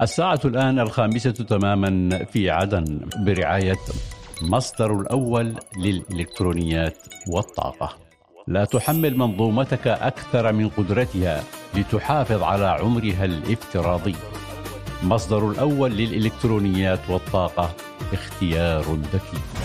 الساعة الآن 5:00 تماما في عدن، برعاية مصدر الأول للإلكترونيات والطاقة. لا تحمل منظومتك أكثر من قدرتها لتحافظ على عمرها الافتراضي. مصدر الأول للإلكترونيات والطاقة، اختيار ذكي.